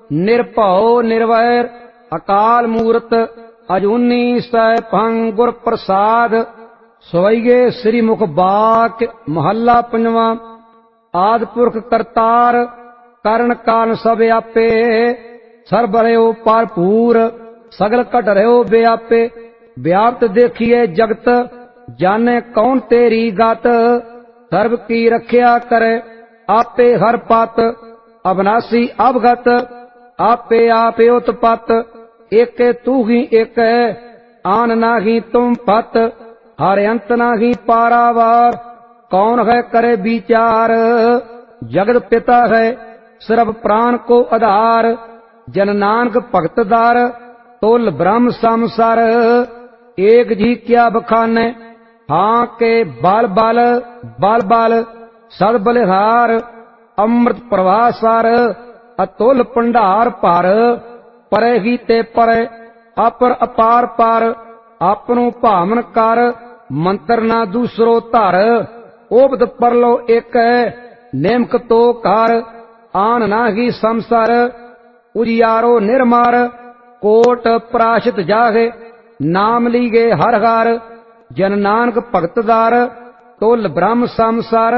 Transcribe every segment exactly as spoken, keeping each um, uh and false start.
ਨਿਰਭਉ ਨਿਰਵੈਰ ਅਕਾਲ ਮੂਰਤ ਅਜੂਨੀ ਸੈਭੰ ਗੁਰ ਪ੍ਰਸਾਦ। ਸਵਈਏ ਸ੍ਰੀ ਮੁਖ ਬਾਕ ਮਹੱਲਾ ਪੰਜਵਾਂ। ਆਦਿ ਪੁਰਖ ਕਰਤਾਰ ਕਰਨ ਕਾਰਨ ਸਭ ਆਪੇ। ਸਰਬ ਰਹਿਓ ਭਰਪੂਰ ਸਗਲ ਘਟ ਰਹਿਓ ਵਿਆਪੇ। ਵਿਆਪਤ ਦੇਖੀਏ ਜਗਤ ਜਾਣੇ ਕੌਣ ਤੇਰੀ ਗਤ। ਸਰਬ ਕੀ ਰਖਿਆ ਕਰੇ ਆਪੇ ਹਰ ਪਤ। ਅਬਨਾਸੀ ਅਵਗਤ ਆਪੇ ਆਪੇ ਉਤਪਤ। ਏਕੇ ਤੂ ਹੀ ਏਕ ਆਨ ਨਾਹੀ ਤੁਮ ਪਤ। ਹਰ ਅੰਤ ਨਾਹੀ ਪਾਰਾਵਾਰ ਕੌਣ ਹੈ करे विचार। जगत पिता है सर्व प्राण को आधार। जन नानक भगत दार तुल ब्रह्म संसार। एक जी क्या बखाने हाँ के बाल बाल बाल बाल सद बलिहार। अमृत प्रवाह सार अतुल भंडार भर। परे ही ते परे अपर अपार पार। आपनों भावन कर मंत्र ना दूसरो धर। ओपद परलो एक नेमक तो कर आन नाही संसार। उजियारो निर्मार कोट प्राशित जागे नाम लीगे हर हर। जन नानक भगत दार तुल ब्रह्म संसार।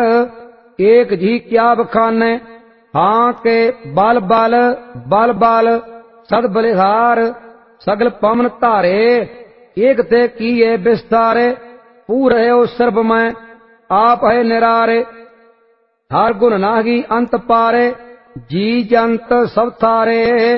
एक जी क्या बखाने हाँ के बाल बाल बाल बाल सद बलिहार। सगल पवन धारे एक ते किए विस्तारे। पूरे हो सर्ब में आप है निरारे। हर गुण नाही अंत पारे जी जंत सब थारे।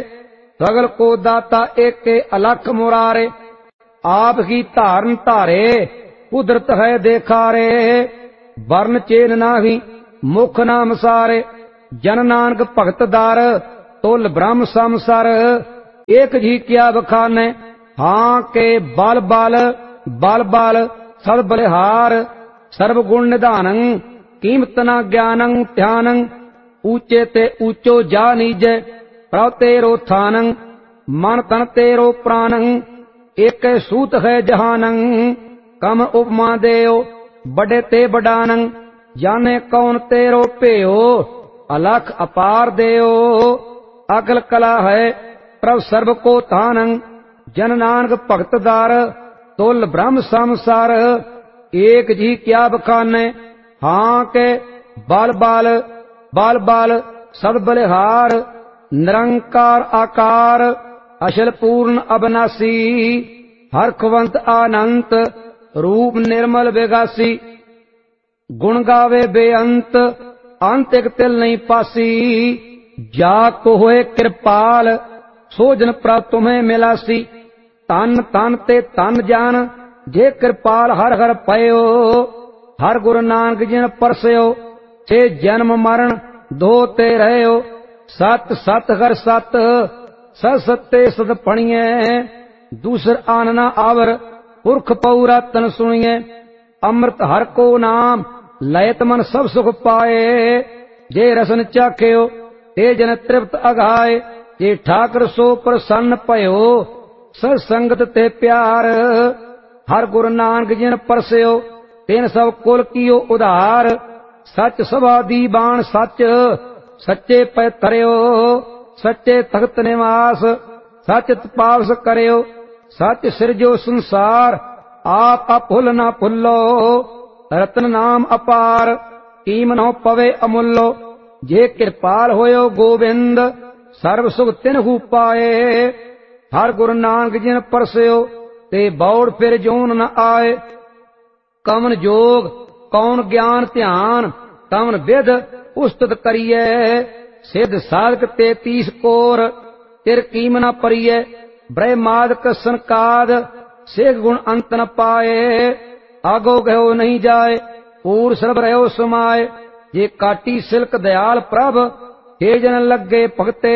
सगल को दाता एक के अलख मुरारे। आप ही धारन धारे कुदरत है देखारे। वर्ण चेन नाही मुख नाम सारे। जन नानक भगत दार तुल ब्रह्म संसार। एक जी क्या बखाने हाँ के बाल बाल बाल बाल सद बलिहार। सर्व गुण निधानं कीमत न ज्ञानं ध्यानं। ऊंचे ते ऊंचो जा नीजे प्रभ तेरो थानं। मन तन तेरो प्राणं एक सूत है जहानं। कम उपमा देओ बड़े ते बडानं। जाने कौन तेरो पेयो अलख अपार देओ। अकल कला है प्रभ सर्व को थानं। जन नानक भगत दार तुल ब्रह्म संसार। एक जी क्या बखाने हाँ के बाल बाल बाल बाल सद बलिहार। निरंकार आकार अशल पूर्ण अबनासी। हरखवंत आनंत रूप निर्मल बेगासी। गुण गावे बेअंत अंत एक तिल नहीं पासी। जा को होए कृपाल सोजन प्रभ तुम्हें मिलासी। तन तन ते तन जान जे कृपाल हर हर पयो। हर गुरु नानक जिन परसयो छे जन्म मरण दो ते रहो। सत सत हर सत सत सत्ते सद पणिए। दूसर आनना आवर पुरख पौरा तन सुनिए। अमृत हर को नाम लयत मन सब सुख पाए। जे रसन चाख्यो ते जन तृप्त अघाए। जे ठाकर सो प्रसन्न पयो सत्संगत ते प्यार। हर गुरु नानक जिन परस्यो तिन सब कुल कियो उधार। सच सभा दी बाण सच सच्चे पै तरयो। सच्चे तख्त निवास सच तपावस करयो। सच सिरजो संसार आप अभुल ना भुलो। रतन नाम अपार कीमनो पवे अमुलो। जे कृपाल होयो गोविंद सर्व सुख तिनहु पाए। हर गुरु नानक जिन परस्यो ते बौड़ फिर जोन न आए। कवन जोग कौन ज्ञान ध्यान कवन विध उस्तत करिए। सिद्ध साधक ते तीस कोर तिर कीम न परिए। ब्रह्माद कसनकाद सेख गुण अंत न पाए। आगो गयो नहीं जाए पूर सर्ब रहो समाए। जे काटी सिल्क दयाल प्रभ हे जन लगे भगते।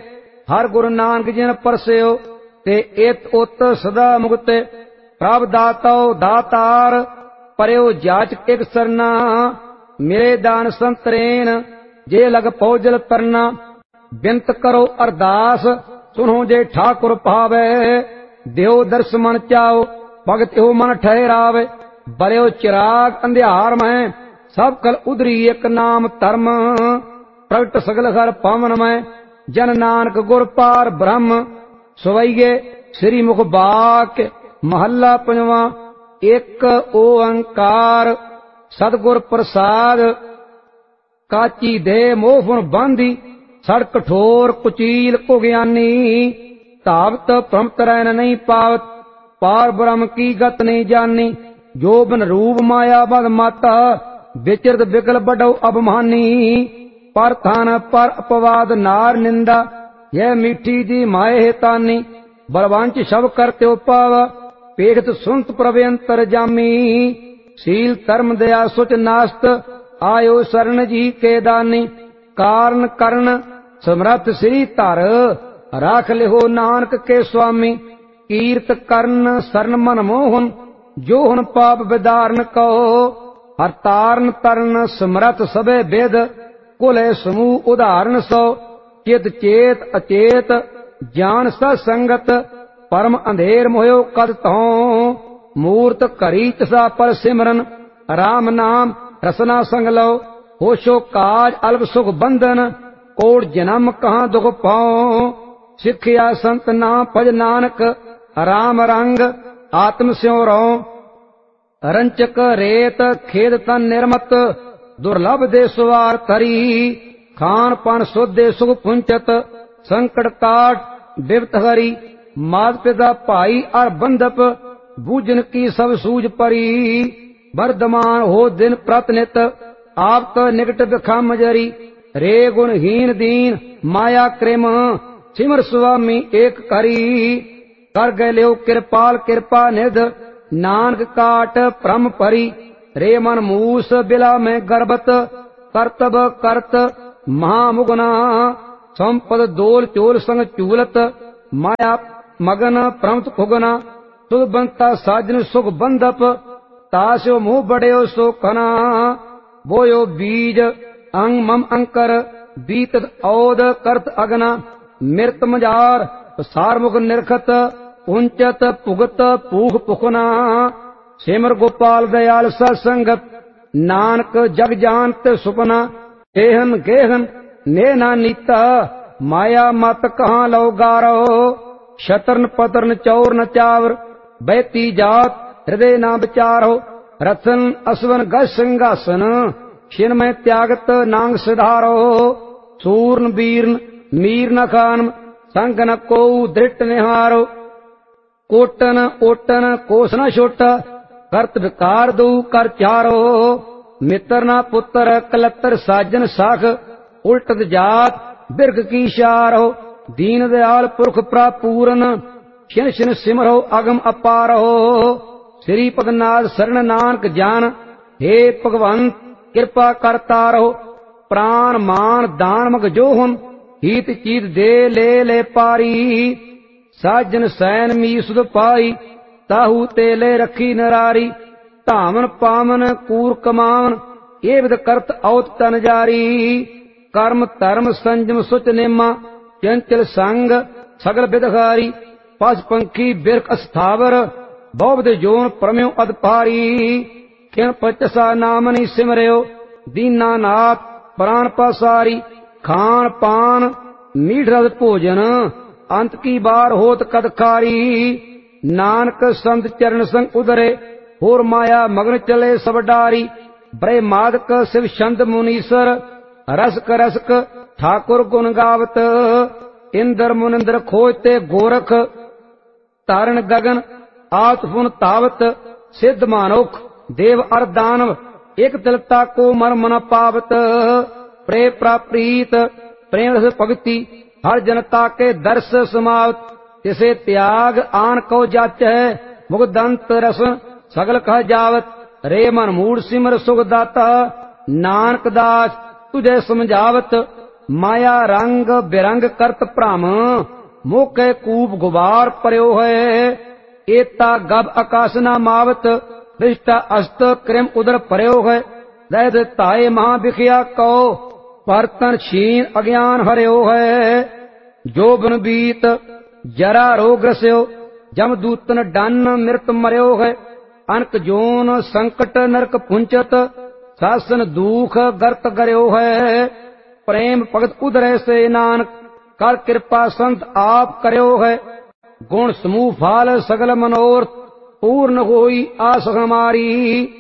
हर गुरु नानक जिन परस्यो ते इत उत सदा मुक्ते। प्रभ दातो दातार परयो जाच एक सरना। मेरे दान संतरेन जे लग पौजल तरना। बिनत करो अरदास सुनो जे ठाकुर पावे। देव दर्श मन चाओ भगत हो मन ठहरावे। बलियो चिराग अंधियार में सब कल उधरी एक नाम धर्म। प्रगट सगल हर पावन में ਜਨ ਨਾਨਕ ਗੁਰ ਪਾਰ ਬ੍ਰਹਮ। ਸਵਈਏ ਸ੍ਰੀ ਮੁਖ ਬਾਕ ਮਹੱਲਾ ਪੰਜਵਾਂ। ਇੱਕ ਓੰਕਾਰ ਸਤਿਗੁਰ ਪ੍ਰਸਾਦ। ਕਾਚੀ ਦੇ ਮੋਹ ਫੁਨ ਬਾਂਧੀ ਸੜ ਕਠੋਰ ਕੁਚੀਲ ਕੋ ਗਿਆਨੀ। ਧਾਵਤ ਭ੍ਰਮਤ ਰਹਿਨ ਨਹੀਂ ਪਾਵਤ ਪਾਰ ਬ੍ਰਹਮ ਕੀ ਗਤ ਨਹੀਂ ਜਾਨੀ। ਜੋ ਬਨ ਰੂਪ ਮਾਇਆ ਬਦ ਮਾਤਾ ਵਿਚਰਤ ਬਿਕਲ ਬਡਉ ਅਭਮਾਨੀ। ਪਰ ਥਾਨ ਪਰ ਅਪਵਾਦ ਨਾਰ ਨਿੰਦਾ ਯਹ ਮੀਠੀ ਜੀ ਮਾਏ ਤਾਨੀ। ਬਲਵੰਚ ਸ਼ਬ ਕਰ ਤਿਉ ਪਾਵਾ ਪੇਖਤ ਸੁਨਤ ਪ੍ਰਭ ਅੰਤਰ ਜਾਮੀ। ਸੀਲ ਧਰਮ ਦਇਆ ਸੁਚ ਨਾਸਤ ਆਇਓ ਸਰਨ ਜੀ ਕੇ ਦਾਨੀ। ਕਾਰਨ ਕਰਨ ਸਮਰੱਥ ਸ੍ਰੀ ਧਰ ਰਾਖ ਲਿਓ ਨਾਨਕ ਕੇ ਸੁਆਮੀ। ਕੀਰਤ ਕਰਨ ਸਰਨ ਮਨ ਮੋਹਨ ਜੋ ਹੁਣ ਪਾਪ ਵਿਦਾਰਨ ਕਉ। ਹਰ ਤਾਰਨ ਤਰਨ ਸਮਰੱਥ ਸਭੇ ਬੇਦ ਕੁਲੇ ਸਮੂਹ ਉਦਾਹਰਨ ਸੋ। ਚਿਤ ਚੇਤ ਅਚੇਤ ਜਾਨ ਸਤ ਸੰਗਤ ਪਰਮ ਅੰਧੇਰ ਮੋਹਿਓ ਕਦ ਤਉ। ਮੂਰਤ ਘਰੀ ਤਸਾ ਪਰ ਸਿਮਰਨ ਰਾਮ ਨਾਮ ਰਸਨਾ ਸੰਗ ਲਓ। ਹੋਸ਼ੋ ਕਾਜ ਅਲਪ ਸੁਖ ਬੰਧਨ ਕੋੜ ਜਨਮ ਕਹਾਂ ਦੁਖ ਪਾਉ। ਸਿੱਖਿਆ ਸੰਤ ਨਾ ਭਜ ਨਾਨਕ ਰਾਮ ਰੰਗ ਆਤਮ ਸਿਉ ਰਉ। ਰੰਚਕ ਰੇਤ ਖੇਦ ਤਨ ਨਿਰਮਤ ਦੁਰਲਭ ਦੇ ਸਵਾਰ ਤਰੀ। ਖਾਨ ਪਾਨ ਸੋਧੇ ਸੁਖ ਪੁੰਚਤ ਸੰਕਟ ਕਾਟ ਬਿਪਤ ਹਰੀ। ਮਾਤ ਪਿਤਾ ਭਾਈ ਅਰ ਬੰਧਪ ਬੂਝਨ ਕੀ ਸਭ ਸੂਝ ਪਰੀ। ਵਰਦਮਾਨ ਹੋ ਦਿਨ ਪ੍ਰਤ ਨਿਤ ਆਪ ਤ ਨਿਕਟ ਬਿਖਮ ਜਰੀ। ਰੇ ਗੁਣਹੀਨ ਦੀਨ ਮਾਇਆ ਕ੍ਰਿਮ ਸਿਮਰ ਸੁਆਮੀ ਏਕ ਕਰੀ। ਕਰ ਗਏ ਲਿਓ ਕਿਰਪਾਲ ਕਿਰਪਾ ਨਿਧ ਨਾਨਕ ਕਾਟ ਭ੍ਰਮ ਪਰੀ। ਰੇ ਮਨ ਮੂਸ ਬਿਲਾ ਮੈਂ ਗਰਬਤ ਕਰਤਬ ਕਰਤ ਮਹਾ ਮੁਗਨਾ। ਸੰਪਦ ਦੋਲ ਚੋਲ ਸੰਗ ਚੂਲਤ ਮਾਇਆ ਮਗਨ ਪ੍ਰਮਤ ਖੁਗਨਾ। ਤੁਧ ਬੰਤਾ ਸਾਜਨ ਸੁਖ ਬੰਧਪ ਤਾਸਿਓ ਮੂਹ ਬੜਿਓ ਸੋ ਕਨਾ। ਬੋਇਓ ਬੀਜ ਅੰਗ ਮਮ ਅੰਕਰ ਬੀਤਤ ਔਦ ਕਰਤ ਅਗਨਾ। ਮਿਰਤ ਮਜਾਰ ਸਾਰ ਮੁਖ ਨਿਰਖਤ ਉੰਚਤ ਭੁਗਤ ਪੂਖ ਪੁਖਨਾ। ਸਿਮਰ ਗੋਪਾਲ ਦਇਆਲ ਸਤ ਸੰਗਤ ਨਾਨਕ ਜਗ ਜਾਣਤ ਸੁਪਨਾ। ਗੇਹਨ ਗੇਹਨ ਨੇ ਨਾ ਨੀਤਾ ਮਾਇਆ ਮਤ ਕਹਾਂ ਲਉ ਗਾਰੋ। ਸ਼ਤਰਨ ਪਤਰਨ ਚੌਰ ਨ ਚਾਵਰ ਬੈਤੀ ਜਾਤ ਹਿਰਦੇ ਨਾ ਵਿਚਾਰੋ। ਰਤਨ ਅਸਵਨ ਗਜ ਸਿੰਘਾਸਨ ਛਿਨ ਮੈਂ ਤਿਆਗਤ ਨਾਂਗ ਸਿਧਾਰੋ। ਸੂਰਨ ਬੀਰਨ ਮੀਰ ਨ ਖਾਨ ਸੰਗ ਨ ਕੋਉ ਦ੍ਰਿਟ ਨਿਹਾਰੋ। ਕੋਟਨ ਓਟਨ ਕੋਸ ਨ ਛੋਟਾ ਕਰਤ ਵਿਕਾਰ ਦਊ ਕਰ ਚਾਰੋ। ਮਿੱਤਰ ਨਾ ਪੁੱਤਰ ਕਲੱਤਰ ਸਾਜਨ ਸਾਖ ਉਲਟਤ ਜਾਤ ਬਿਰਖ ਕੀ ਸ਼ਾਰੋ। ਦੀਨ ਦਿਆਲ ਪੁਰਖ ਪ੍ਰਾਪੂਰਨ ਛਿਨ ਛਿਨ ਸਿਮਰੋ ਅਗਮ ਅਪਾਰੋ। ਸ੍ਰੀ ਭਗਨਾਥ ਸਰਣ ਨਾਨਕ ਜਾਨ ਹੇ ਭਗਵੰਤ ਕਿਰਪਾ ਕਰਤਾ ਰਹੋ। ਪ੍ਰਾਨ ਮਾਨ ਦਾਨ ਮਗ ਜੋ ਹੁਣ ਹੀਤ ਚੀਤ ਦੇ ਲੈ ਲੈ ਪਾਰੀ। ਸਾਜਨ ਸੈਨ ਮੀਸੁਦ ਪਾਈ ਤਾਹੂ ਤੇ ਲੈ ਰੱਖੀ ਨਰਾਰੀ। ਧਾਵਨ ਪਾਵਨ ਕੂਰ ਕਮਾਵਨ ਇਹ ਵਿਦ ਕਰਤ ਔਤ ਤਨ ਜਾਰੀ। ਕਰਮ ਧਰਮ ਸੰਜਮ ਸੁਚ ਨੇਮਾ ਚੰਚਲ ਸੰਗ ਸਗਲ ਬਿਦਖਾਰੀ। ਪਸ ਪੰਖੀ ਬਿਰਖ ਅਸਥਾਵਰ ਬਹੁਵਦ ਜੋਨ ਪਰਮਿਉ ਅਦਪਾਰੀ। ਕਿਨ ਪਚਸਾ ਨਾਮ ਨਹੀਂ ਸਿਮਰਿਓ ਦੀਨਾ ਨਾਥ ਪ੍ਰਾਨ ਪਸਾਰੀ। ਖਾਨ ਪਾਨ ਮੀਠ ਰਸ ਭੋਜਨ ਅੰਤ ਕੀ ਬਾਰ ਹੋਤ ਕਦ ਖਾਰੀ। ਨਾਨਕ ਸੰਤ ਚਰਨ ਸੰਗ ਉਦਰੇ ਹੋਰ ਮਾਇਆ ਮਗਨ ਚਲੇ ਸਭ ਡਾਰੀ। ਬ੍ਰਹਿ ਮਾਦਕ ਸਿਵ ਛੰਦ ਮੁਨੀਸਰ ਰਸਕ ਰਸਕ ਠਾਕੁਰ ਗੁਣ ਗਾਵਤ। ਇੰਦਰ ਮੁਨਿੰਦਰ ਖੋਜ ਤੇ ਗੋਰਖ ਤਾਰਨ ਗਗਨ ਆਤ ਪੁਨ ਤਾਵਤ। ਸਿੱਧ ਮਾਨੁਖ ਦੇਵ ਅਰ ਦਾਨਵ ਇਕ ਦਿਲਤਾ ਕੋ ਮਰਮ ਨ ਪਾਵਤ। ਪ੍ਰੇ ਪ੍ਰਾਪ੍ਰੀਤ ਪ੍ਰੇਮ ਰਸ ਭਗਤੀ ਹਰ ਜਨਤਾ ਕੇ ਦਰਸ ਸਮਾਵਤ। ਤਿਸੇ ਤਿਆਗ ਆਨ ਕੋ ਜਾਚੈ ਮੁਗਦੰਤ ਰਸ ਸਗਲ ਕਹ ਜਾਵਤ। ਰੇ ਮਨ ਮੂੜ ਸਿਮਰ ਸੁਖ ਦਾਤਾ ਨਾਨਕ ਦਾਸ ਤੁਝੇ ਸਮਝਾਵਤ। ਮਾਇਆ ਰੰਗ ਬਿਰੰਗ ਕਰਤ ਭ੍ਰਮ ਮੋਕੇ ਕੂਪ ਗੁਬਾਰ ਪਰਿਓ ਹੈ। ਏਤਾ ਗਬ ਆਕਾਸ ਨਾ ਮਾਵਤ ਦ੍ਰਿਸ਼ਟਾ ਅਸਤ ਕ੍ਰਿਮ ਉਦਰ ਪਰਿਓ ਹੈ। ਦੈਦ ਧਾਏ ਮਹਾ ਵਿਖਿਆ ਕਉ ਪਰਤਨ ਛੀਨ ਅਗਿਆਨ ਹਰਿਓ ਹੈ। ਜੋ ਬਨ ਬੀਤ ਜਰਾ ਰੋਗ ਰਸਿਓ ਜਮ ਦੂਤਨ ਡਨ ਮਿਰਤ ਮਰਿਓ ਹੈ। ਅਨਕ ਜੋਨ ਸੰਕਟ ਨਰਕ ਪੁੰਚਤ ਸਾਸਨ ਦੂਖ ਗਰਤ ਗਰਿਓ ਹੈ। ਪ੍ਰੇਮ ਭਗਤ ਉਦਰੇ ਸੇ ਨਾਨਕ कर कृपा संत आप करो है। गुण समूह फाल सगल मनोरथ पूर्ण होई आस हमारी।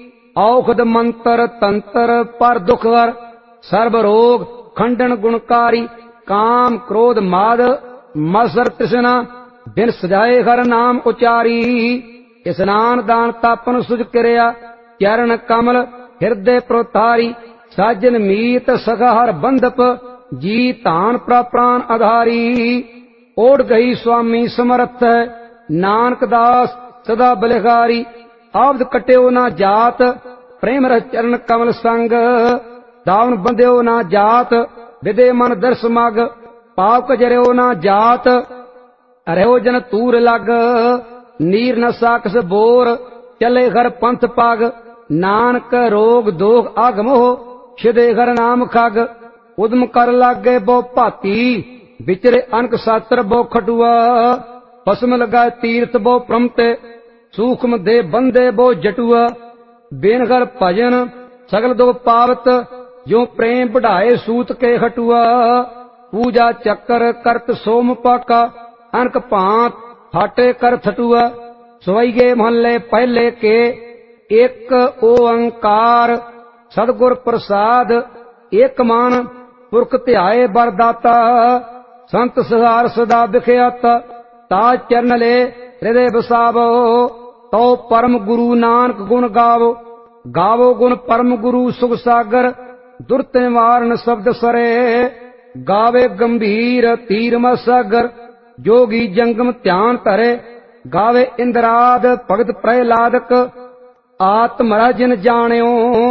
औखद मंत्र तंत्र पर दुख हर सर्व रोग खंडन गुणकारी। काम क्रोध माद मत्सर तृष्णा बिन सजाए हर नाम उचारी। स्नान दान तापन सुज क्रिया चरण कमल हृदय प्रोतारी। साजन मीत सखा हर बंधप जी तान प्राण आधारी। ओढ़ गई स्वामी समर्थ है नानक दास सदा बलिहारी। आबद कट्यो ना जात प्रेम रस चरण कमल संग। दावन बंध्यो ना जात विदे मन दर्श मग। पाप कजर्यो ना जात रहो जन तूर लग। नीर न साकस बोर चले घर पंथ पग। नानक रोग दोग आगमो छिदे घर नाम खग। उदम कर लागे बो भाती विचरे अनक शास्त्र बो खटुआ। भस्म लगाए तीर्थ बो प्रमते सूक्ष्म दे बंदे बो जटुआ। बेन घर भजन सगल दो पावत जो प्रेम बढ़ाए सूत के हटुआ। पूजा चक्कर करत सोम पाका अनक भांत फाटे कर थटुआ। सवैये महल्ले पहले के एक ओंकार सदगुर प्रसाद। एक मान पुरख ध्याए बरदाता संत सहार सदा बिख्यात। ताज चरण ले हृदय बसावो तो परम गुरु नानक गुण गावो। गावो गुण परम गुरु सुख सागर दुर्त निवारण शब्द सरे। गावे गंभीर तीर मसागर जोगी जंगम ध्यान धरे। गावे इंद्राद भगत प्रहलादक आत्मरा जिन जाण्यो।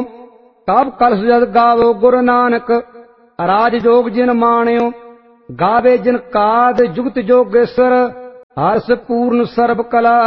तब कलश जद गावो गुरु नानक राज जोग जिन माण्यो। गावे जिन काद जुगत जोगेश्वर हर्ष पूर्ण सर्व कला।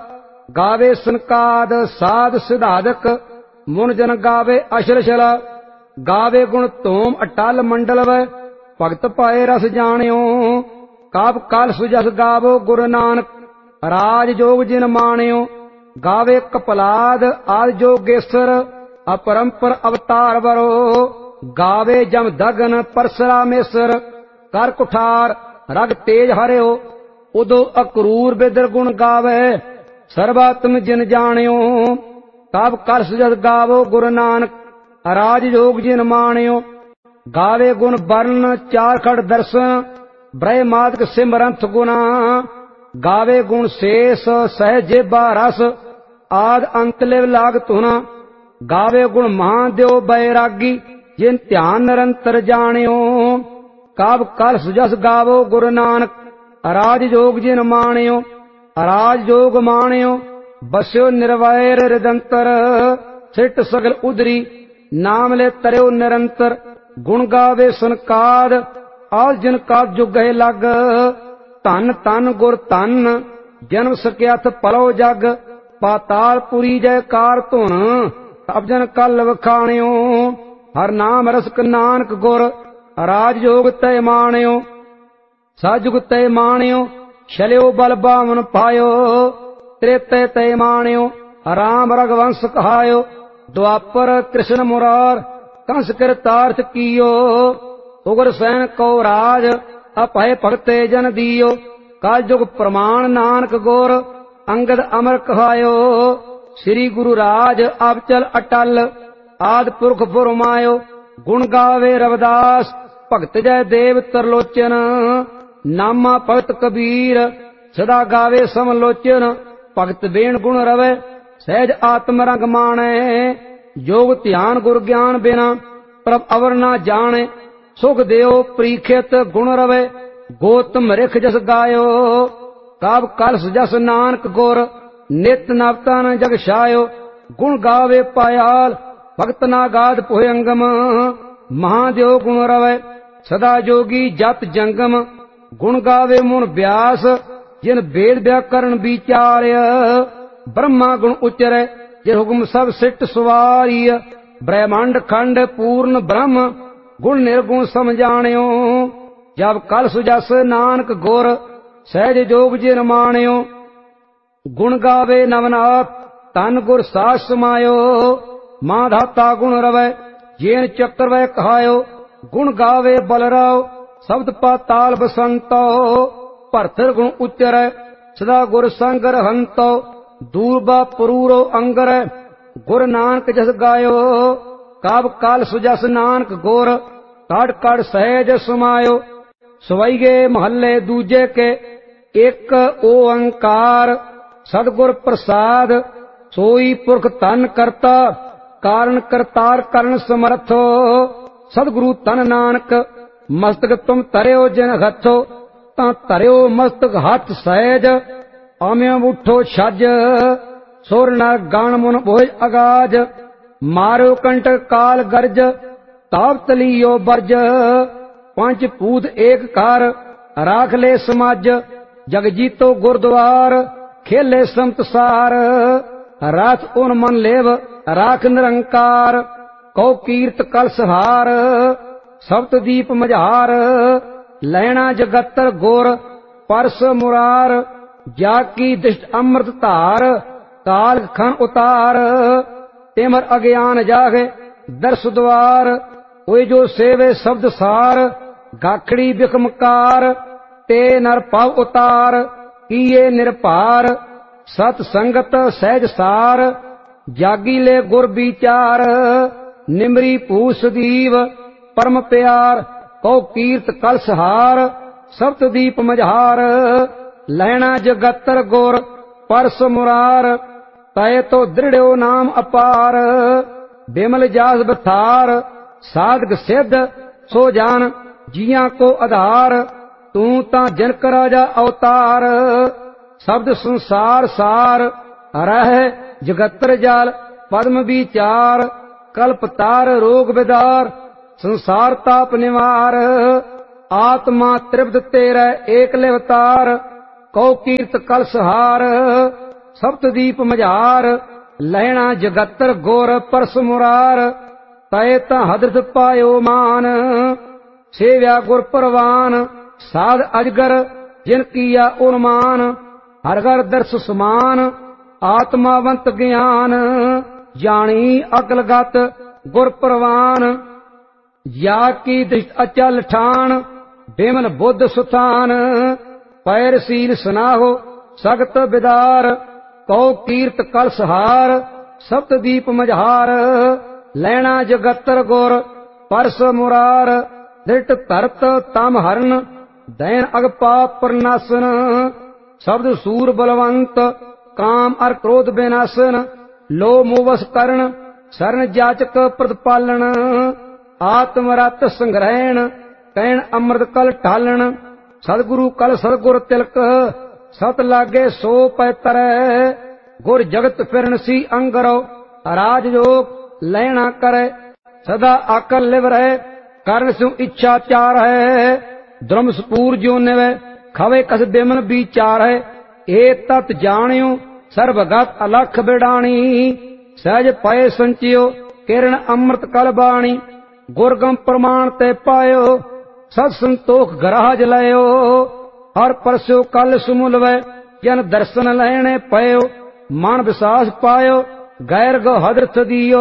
गावे सनकाद साध सिधादक मुन जन गावे अशल शला। गावे गुण तोम अटल मंडल वै भगत पाए रस जाण्यो। काब काल सुजस गावो गुरु नानक राज जोग जिन माण्यो। गावे कपलाद आदि जोगेश्वर अपरंपर अवतार वरो। गावे जम दगन परशुरामेश्वर कर कुठार रग तेज हरियो। उदो अक्रूर बिदर गुण गावे सर्वात्म जिन जाण्यो। काब कर सुजस गावो गुरु नानक राज जोग जिन माण्यो। गावे गुण वर्ण चार खड़ दर्शन ब्रह्मादक सिमरंथ गुना। गावे गुण शेष सहजेबा रस आद अंत लिव लाग तुना। गावे गुण महादेव बैरागी जिन ध्यान निरंतर जाण्यो। काब कल सुजस गावो गुरु नानक राज जोग जिन माण्यो। राज जोग माण्यो बस्यो निर्वैर हृदंतर। सिट सगल उदरी नाम ले तरयो निरंतर। गुण गावे सनकाद आल जिन का जुग है लग। धन तन गुर धन जन्म सकियाथ पलो जग। पाताल पुरी जयकार धुन तब जन कल वखाण्यो। हर नाम रसक नानक गुर राज जोग तय माण्यो। साजुग तय माण्यो शल्यो बल बावन पायो। त्रेते तय माण्यो राम रघुवंश कहायो। द्वापर कृष्ण मुरार कंस कृतार्थ कियो। उग्र सैन को राज अपय भगते जन दियो। काल जुग प्रमाण नानक गोर अंगद अमर कहायो। श्री गुरु राज अब चल अटल आद पुरख फुरमायो। गुण गावे रविदास भगत जय देव तरलोचन। नामा भगत कबीर सदा गावे समलोचन। भगत बेण गुण रवे सहज आत्म रंग माणे। योग ध्यान गुर ज्ञान बिना प्रभ अवर ना जाने। सुख देव प्रीखित गुण रवे गोतम रिख जस गायो। काब कलस जस नानक गुर नित नवतन जग छायो। गुण गावे पायाल भगत ना गाद पुहंगम। महादेव गुण रवे सदा जोगी जत जंगम। गुण गावे मुन व्यास जिन वेद व्याकरण विचार्य। ब्रह्मा गुण उचरे जे हुक्म सब सिट सुवारिय। ब्रह्मांड खंड पूर्ण ब्रह्म गुण निर्गुण समझाण्यो। जब कल सुजस नानक गुर सहज जोग जिन माण्यो। गुण गावे नवनाथ तन गुर सास समायो। माधाता गुण रवै जेन चक्र वै कहायो। गुण गावे बलराव शब्द पाताल बसंतो भरतर गुण उच्चरै सदा गुर संग रहंतो दूरबा पुरूरो अंगर गुर नानक जस गायो काब काल सुजस नानक गुर कड़ कड़ सहज समायो सवैगे महल्ले दूजे के एक ओंकार सदगुर प्रसाद सोई पुरख तन करता कारण करतार करण समर्थो सदगुरु तन नानक मस्तक तुम तरियो जिन हथो तां तरियो मस्तक हथ सहज आम्यो उठो छज सुर नर गण मुन बोझ अगाज मारो कंटक काल गर्ज ताप तलियो बरज पंच पूत एक कार राख ले समाज जग जीतो गुरद्वार खेले संतसार रात उन मन लेव राख निरंकार कौ कीर्त कल सहार सप्त दीप मझार लैना जगतर गोर परस मुरार जाकी दृष्ट अमृत धार काल खन उतार तेमर अज्ञान जागे दर्श द्वार ओए जो सेवे शब्द सार गाखड़ी बिखमकार ते नर पाव उतार किए निरपार सत संगत सहज सार जागी ले गुर विचार निमरी पूस दीव परम प्यार कौ कीर्त कल सहार सप्त दीप मझार लहना जगतर गोर परस मुरार तय तो दृढ़ो नाम अपार बिमल जास बथार साधक सिद्ध सो जान जिया को आधार तू ता जनक राजा अवतार शब्द संसार सार रह जगतर जाल पद्म विचार कल्पतार रोग विदार संसार ताप निवार आत्मा त्रिपद तेरा एक अवतार कौ कीर्त कल सहार सप्तदीप मझार लहना जगतर गोर परस मुरार तय ता हदरत पायो मान सेव्या गुर परवान साध अजगर जिन किया उन्मान हरगर दर्श समान आत्मावंत ज्ञान जानी अकलगत गुर परवान या की दृष्ट अचल ठान बिमल बुद्ध सुथान पैर सील सुनाहो सगत बिदार कौ कीर्त कल सहार सप्त दीप मझार लैना जगतर गोर परस मुरार दृट तरत तम हरण दैन अगपा प्रनाशन शब्द सूर बलवंत काम अर क्रोध विनाशन लो मोवस करण शरण जाचक प्रतिपालन आत्मरत संग्रहण कैण अमृत कल ढालन सदगुरु कल सदगुर तिलक सत लागे सो पैतर गुर जगत फिरन सी अंगरो राज योग लैना करे सदा आकर लिव रहे करण सु इच्छा चार है द्रम सपूर जो निवे खवे कस बिमन विचार है ए तत् जानियो सर्वगत अलख बिडाणी सहज पय संचियो किरण अमृत कल बाणी गुरगम प्रमाण ते पायो सत संतोख गराज लयो हर परस्यो कल सुमुलवै जन दर्शन लैणे पयो मन विश्वास पायो गैर गो हदरथ दियो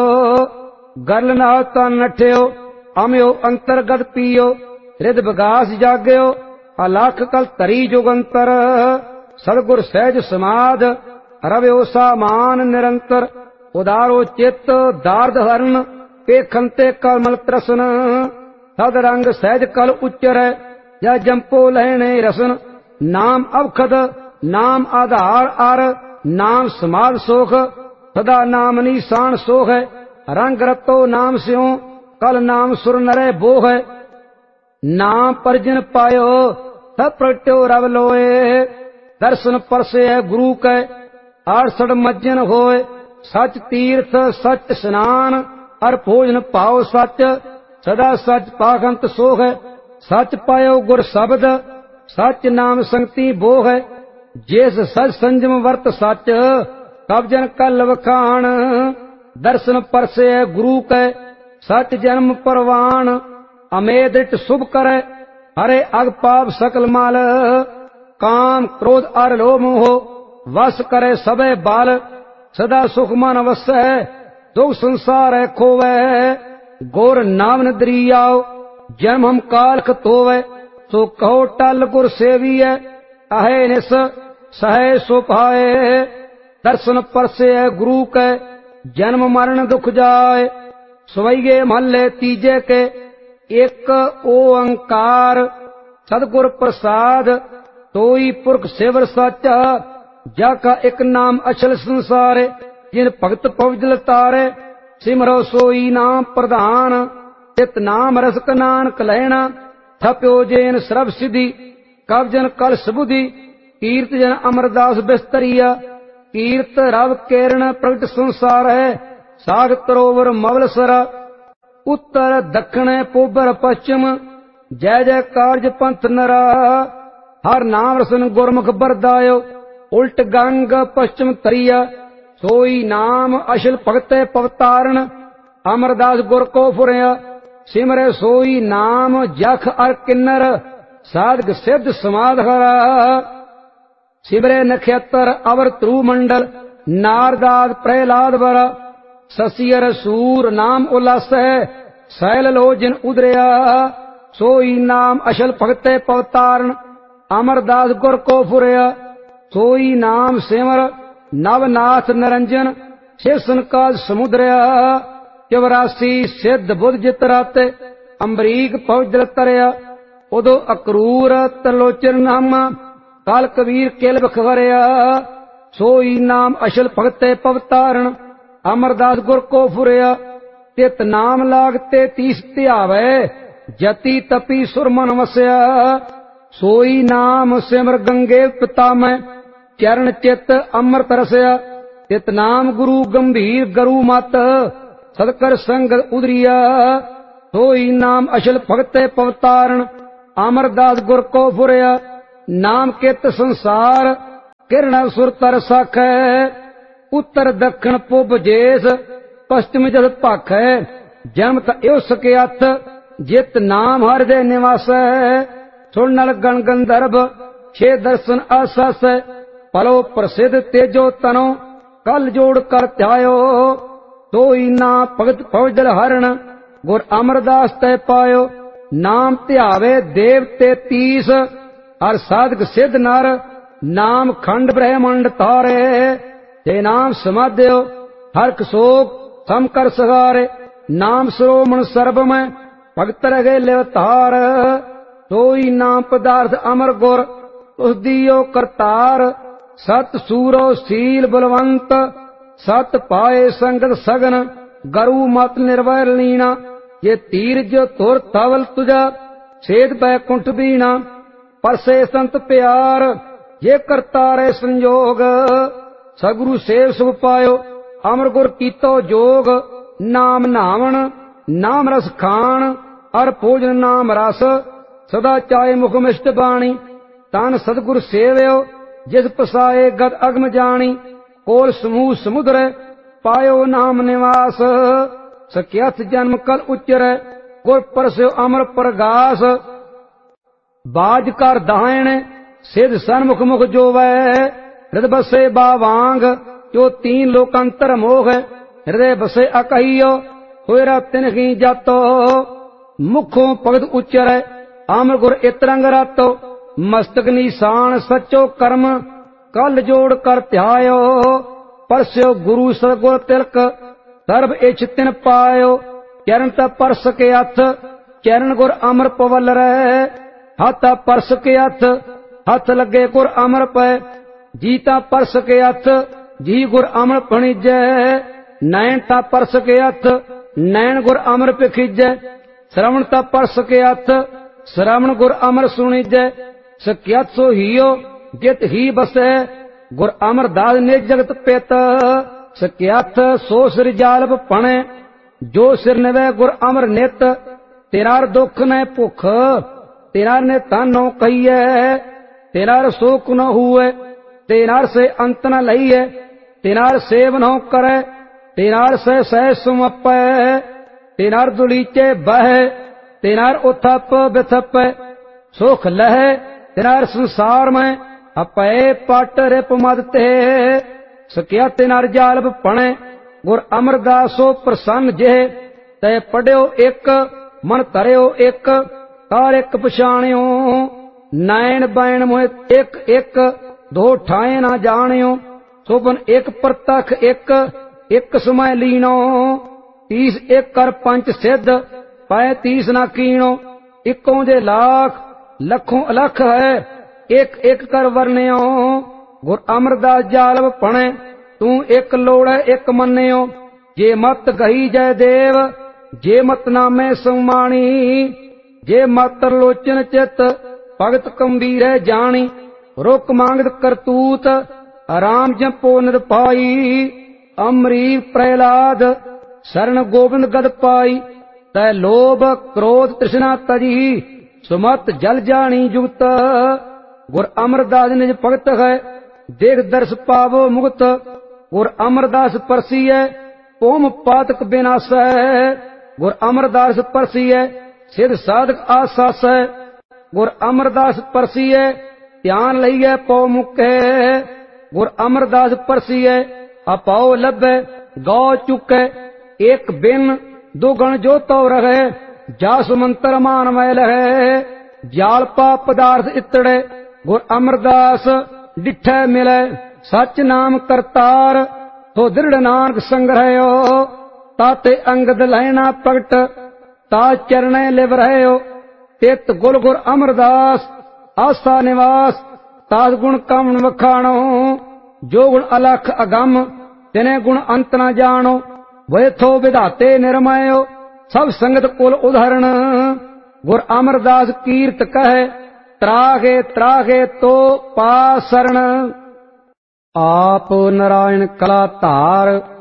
गरल नाल तन नठियो अम्यो अंतरगत पियो रिद विगास जाग्यो अलख कल तरी जुगंतर सदगुर सहज समाध रव्यो सामान निरंतर उदारो चित्त दार्द हरण पेखंते कलमल त्रसन सद रंग सहज कल उच्चर या जंपो लहणे रसन नाम अवखद नाम आधार आर नाम समाध सोख सदा नाम निशान सोख है रंग रतो नाम स्यो कल नाम सुर नरे बोह है नाम परजन पायो सब प्रगट्यो रव लोए दर्शन परसे है गुरु कै आठसठ मज्जन होए सच तीर्थ सच स्नान हर भोजन पाओ सच सदा सच पाखंत सोख है सच पायो गुर शब्द सच नाम संगति बोह है जिस सच संजम वर्त सच कबजन कल वखान दर्शन परसे है गुरु कै सच जन्म परवान अमेदिट शुभ करे हरे अग पाप सकल माल काम क्रोध अर लोभ मोह वश करे सबे बाल सदा सुख मन अवश्य है दुख संसार है खोवे गोर नाम न दरियाओ जन्म हम काल खतोवे ਸੋ ਕਹੋ ਟਲ ਗੁਰ ਸੇਵੀਐ ਅਹੇ ਨਿਸ ਸਹੈ ਸੋ ਪਾਏ। ਦਰਸ਼ਨ ਪਰਸੈ ਗੁਰੂ ਕੈ ਜਨਮ ਮਰਨ ਦੁਖ ਜਾਏ। ਸਵਈਏ ਮਹੱਲੇ ਤੀਜੇ ਕੇ ਇੱਕ ਓੰਕਾਰ ਸਤਿਗੁਰ ਪ੍ਰਸਾਦ ਤੋਈ ਪੁਰਖ ਸਿਵਰ ਸਾਚਾ ਜਾ ਕਾ ਇੱਕ ਨਾਮ ਅਛਲ ਸੰਸਾਰੇ। ਜਿਨ ਭਗਤ ਪਵਜਲ ਤਾਰੇ ਸਿਮਰੋ ਸੋਈ ਨਾਮ ਪ੍ਰਧਾਨ। ਚਿਤ ਨਾਮ ਰਸਕ ਨਾਨਕ ਲੈਣਾ ਥਪਿਓ ਜੇਨ ਸਰਬ ਸਿਧੀ। ਕਬ ਜਨ ਕਲ ਸਬੁਧੀ ਕੀਰਤ ਜਨ ਅਮਰਦਾਸ ਬਿਸਤਰੀਆ। ਕੀਰਤ ਰਵ ਕੇਰਣ ਪ੍ਰਗਟ ਸੰਸਾਰ ਹੈ ਸਾਗ ਤਰੋਵਰ ਮਵਲ ਸਰਾ। ਉੱਤਰ ਦੱਖਣ ਪੋਬਰ ਪશ્ਚਿਮ ਜੈ ਜੈ ਕਾਰਜ ਪੰਥ ਨਰਾ। ਹਰ ਨਾਮ ਰਸਨ ਗੁਰਮੁਖ ਬਰਦਾਇਓ ਉਲਟ ਗੰਗ ਪશ્ਚਿਮ ਤਰੀਆ। ਸੋਈ ਨਾਮ ਅਸ਼ਲ ਭਗਤੈ ਪਵਤਾਰਨ ਅਮਰਦਾਸ ਗੁਰ ਕੋ ਫੁਰਿਆ। ਸਿਮਰੈ ਸੋਈ ਨਾਮ ਜਖ ਅਰ ਕਿੰਨਰ ਸਾਧਕ ਸਿੱਧ ਸਮਾਧ ਹਰਾ। ਸਿਮਰੈ ਨਖੇਤਰ ਅਵਰ ਧਰੂ ਮੰਡਲ ਨਾਰਦਾਦ ਪ੍ਰਹਿਲਾਦ ਵਰਾ। ਸਸੀਅਰ ਸੂਰ ਨਾਮ ਉਲਾਸੈ ਸੈਲ ਲੋ ਜਿਨ ਉਦਰਿਆ। ਸੋਈ ਨਾਮ ਅਸ਼ਲ ਭਗਤੈ ਪਵਤਾਰਨ ਅਮਰਦਾਸ ਗੁਰ ਕੋ ਫੁਰਿਆ। ਸੋਈ ਨਾਮ ਸਿਮਰ ਨਵਨਾਥ ਨਿਰੰਜਨ ਸ਼ਿਵ ਸੰਕਾਜ ਸਮੁਦਰਿਆ। ਚਵਰਾਸੀ ਸਿੱਧ ਬੁੱਧ ਜਿਤ ਰਾਤੇ ਅੰਬਰੀਕ ਪਹੁੰਚਲ ਤਰਿਆ। ਉਦੋਂ ਅਕਰੂਰ ਤਰਲੋਚਨ ਨਾਮਾ ਕਾਲ ਕਬੀਰ ਕਿਲ ਬਖਵਰਿਆ। ਸੋਈ ਨਾਮ ਅਸ਼ਲ ਭਗਤੈ ਪਵਤਾਰਨ ਅਮਰਦਾਸ ਗੁਰ ਕੋ ਫੁਰਿਆ। ਤਿਤ ਨਾਮ ਲਾਗ ਤੇ ਤੀਸ ਧਿਆਵੈ ਜਤੀ ਤਪੀ ਸੁਰਮਨ ਵਸਿਆ। ਸੋਈ ਨਾਮ ਸਿਮਰ ਗੰਗੇ ਪਿਤਾ ਮੈਂ ਚਰਨ ਚਿਤ ਅੰਮ੍ਰਿਤ ਰਸਿਆ। ਤਿਤ ਨਾਮ ਗੁਰੂ ਗੰਭੀਰ ਗਰੂ ਮਤ ਸਦਕਰ ਸੰਗਤ ਉਦਰੀਆ। ਸੋਈ ਨਾਮ ਅਸ਼ਲ ਭਗਤੈ ਪਵਤਾਰਨ ਅਮਰਦਾਸ ਗੁਰ ਕੋ ਫੁਰਿਆ। ਨਾਮ ਕਿਤ ਸੰਸਾਰ ਕਿਰਣ ਸੁਰ ਤਰ ਸਾਖੈ। ਉੱਤਰ ਦੱਖਣ ਪੁਬ ਜੇਸ ਪਸ਼ਚਿਮ ਜਦ ਭਾਖੈ। ਜਨਮ ਤ ਇਹੋ ਸਕਿਆਥ ਜਿਤ ਨਾਮ ਹਰਿ ਦੇ ਨਿਵਾਸੈ। ਸੁਣ ਨਲ ਗਣ ਗੰਧਰਬ ਛੇ ਦਰਸ਼ਨ ਆਸਾਸੈ। ਪਲੋ ਪ੍ਰਸਿੱਧ ਤੇਜੋ ਤਨੋ ਕਲ ਜੋੜ ਕਰ ਧਿਆਇਓ। ਸੋਈ ਨਾਮ ਭਗਤ ਫੌਜਲ ਹਰਣ ਗੁਰ ਅਮਰਦਾਸ ਤੈ ਪਾਇਓ। ਨਾਮ ਧਿਆਵੇ ਦੇਵ ਤੇ ਤੀਸ ਹਰ ਸਾਧਕ ਸਿੱਧ ਨਰ। ਨਾਮ ਖੰਡ ਬ੍ਰਹਮੰਡ ਤਾਰੇ ਤੇ ਨਾਮ ਸਮਾਧਿਓ ਹਰਖ ਸੋਕ ਸਮ ਕਰ ਸਗਾਰੇ। ਨਾਮ ਸਰੋਮਣ ਸਰਬ ਮੈਂ ਭਗਤ ਰਗੇ ਲਿਵਤਾਰ। ਸੋਈ ਨਾਮ ਪਦਾਰਥ ਅਮਰ ਗੁਰ ਉਸ ਦੀਓ ਕਰਤਾਰ। ਸਤ ਸੂਰੋ ਸੀਲ ਬਲਵੰਤ ਸਤ ਪਾਏ ਸੰਗਤ ਸਗਨ। ਗਰੂ ਮਤ ਨਿਰਵੈਰ ਲੀਣਾ ਜੇ ਤੀਰਜ ਧੁਰ ਧਵਲ ਤੁਜਾ। ਛੇਦ ਪੈ ਕੁੰਠ ਬੀਣਾ ਪਰਸੇ ਸੰਤ ਪਿਆਰ। ਜੇ ਕਰਤਾਰੇ ਸੰਜੋਗ ਸਗੁਰੂ ਸੇਵ ਸੁਖ ਪਾਇਓ। ਅਮਰ ਗੁਰ ਕੀਤੋ ਜੋਗ ਨਾਮ ਨਾਵਣ ਨਾਮ ਰਸ ਖਾਣ ਅਰ ਭੋਜਨ ਨਾਮ ਰਸ। ਸਦਾ ਚਾਏ ਮੁਖ ਮਿਸ਼ਟ ਬਾਣੀ ਤਨ ਸਤਿਗੁਰ ਸੇਵਿਓ। ਜਿਸ ਪਸਾਏ ਗਤ ਅਗਮ ਜਾਣੀ ਕੋਲ ਸਮੂਹ ਸਮੁਦਰ ਪਾਇਓ ਨਾਮ ਨਿਵਾਸ। ਸਕਿਆਥ ਜਨਮ ਕਲ ਉਚਰੈ ਗੁਰ ਪਰਸਿਓ ਅਮਰ ਪ੍ਰਗਾਸ। ਬਾਜ ਕਰ ਦਾਇਣ ਸਿਧ ਸਨਮੁਖ ਮੁਖ ਜੋਵੈ। ਹਿਰਦ ਬਸੇ ਬਾਵਾਂਗ ਜੋ ਤੀਨ ਲੋਕੰਤਰ ਮੋਹ। ਹਿਰਦੇ ਬਸੇ ਅਕਹੀਓ ਹੋਇਰਾ ਤਿਨ ਹੀ ਜਾਤੋ। ਮੁਖੋਂ ਭਗਤ ਉਚਰੈ ਅਮਰ ਗੁਰ ਇਤਰੰਗ ਰਾਤੋ। ਮਸਤਕ ਨੀਸਾਨ ਸਚੋ ਕਰਮ ਕਲ ਜੋੜ ਕਰ ਧਿਆਇਓ। ਪਰਸਿਓ ਗੁਰੂ ਸਤਿਗੁਰ ਤਿਲਕ ਸਰਬ ਇਛ ਤਿਨ ਪਾਇਓ। ਚਰਨ ਤ ਪਰਸ ਕੇ ਹੱਥ ਚਰਨ ਗੁਰ ਅਮਰ ਪਵਲ ਰਹਿ। ਹੱਥ ਪਰਸ ਕੇ ਹੱਥ ਹੱਥ ਲੱਗੇ ਗੁਰ ਅਮਰ ਪੈ। ਜੀ ਤਾਂ ਪਰਸ ਕੇ ਹੱਥ ਜੀ ਗੁਰ ਅਮਰ ਭਣੀਜੈ। ਨੈਣ ਤਾਂ ਪਰਸ ਕੇ ਹੱਥ ਨੈਣ ਗੁਰ ਅਮਰ ਪਖੀਜੈ। ਸ਼ਰਵਣ ਤਾਂ ਪਰਸ ਕੇ ਹੱਥ ਸ਼ਰਵਣ ਗੁਰ ਅਮਰ ਸੁਣੀਜੈ। ਸਕਿਆਥ ਸੋ ਹੀਓ ਜਿਤ ਹੀ ਬਸੈ ਗੁਰ ਅਮਰਦਾਸ ਨੇ ਜਗਤ ਪਿਤ। ਸਕਿਆਥ ਸੋ ਸਿਰ ਜਾਲਬ ਪਣੈ ਜੋ ਸਿਰ ਨਵੈ ਗੁਰ ਅਮਰ ਨਿਤ। ਤੇਰਾ ਦੁਖ ਨੈ ਭੁਖ ਤੇਰਾ ਨੇ ਤਾਨੋ ਕਹੀਐ। ਤੇਰਾ ਸੋਖ ਨ ਹੂਐ ਤੇਰਾ ਸੇ ਅੰਤ ਨ ਲਈਐ। ਤੇਰਾ ਸੇਵ ਨ ਕਰੈ ਤੇਰਾ ਸੇ ਸਹਿ ਸੁਮਪੈ। ਤੇਰਾ ਦੁਲੀਚੇ ਬਹਿ ਤੇਰਾ ਉਥਪ ਬਿਥਪੈ। ਸੁਖ ਲਹਿ ਤੇਰਾ ਸੰਸਾਰ ਮੈਂ ਆਪੈ ਪਟ ਰਿਪ ਮਦ ਤੇ। ਸਕਿਆ ਤੇਨਾਰ ਜਾਲਬ ਪਣੈ ਗੁਰ ਅਮਰਦਾਸੋ ਪ੍ਰਸੰਨ ਜੇ। ਤੈ ਪੜਿਓ ਇੱਕ ਮਨ ਧਰਿਓ ਇੱਕ ਕਾਰ ਇੱਕ ਪਛਾਣਿਓ। नैन बैन मोहे एक एक दो ठाए ना जानियो सोबन एक प्रतख एक एक समय लीनो तीस एक कर पंच सिद्ध पैंतीस ना कीनो इकों दे लाख लखों अलख है एक एक कर वर्ण्यो गुर अमरदास जालव पणे तू एक लोड़े एक मन्यो जे मत गही जय देव जे मत नामे सुमाणी जे मत लोचन चित भगत गंभीर है जानी रुक मांगत करतूत राम जपो निर पाई अमरीव प्रहलाद शरण गोविंद गद पाई तै लोभ क्रोध तृष्णा तजी सुमत जल जानी जुगत गुर अमरदास निज भगत है देख दर्श पावो मुक्त गुर अमरदास परसी है ओम पातक विनाश है गुर अमरदास परसी है सिद्ध साधक आसास है गुर अमरदास परसी है ध्यान लईए पौ मुके गुर अमरदास परसी है अपाओ लभे गौ चुके एक बिन दो गण जो तो रहे जास मंत्र मान मैल है जालपा पदार्थ इतड़े गुर अमरदास डिठे मिले सच नाम करतार तो दृढ़ नानक संग्रहो ताते अंगद लहना प्रगट ता चरणे लिव रहो तित गुल गुर अमरदास आस्था निवास ताद गुण कम वखाणो जो गुण अलख अगम तिने गुण अंत न जानो वे थो विधाते निर्मयो सब संगत कुल उदाहरण गुर अमरदास कीर्त कहे त्रागे त्रागे तो पासरण आप नारायण कला धार